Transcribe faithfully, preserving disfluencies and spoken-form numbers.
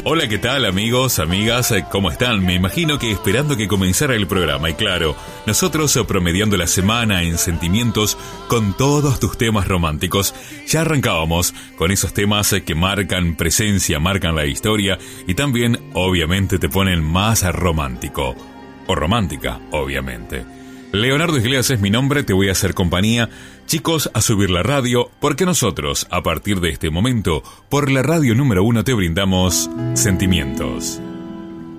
Hola, ¿qué tal amigos, amigas? ¿Cómo están? Me imagino que esperando que comenzara el programa. Y claro, nosotros promediando la semana en sentimientos con todos tus temas románticos. Ya arrancábamos con esos temas que marcan presencia, marcan la historia y también, obviamente, te ponen más romántico. O romántica, obviamente. Leonardo Iglesias es mi nombre, te voy a hacer compañía. Chicos, a subir la radio, porque nosotros, a partir de este momento, por la radio número uno te brindamos Sentimientos.